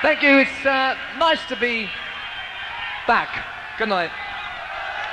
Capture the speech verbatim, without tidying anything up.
Thank you. It's uh, nice to be back. Good night.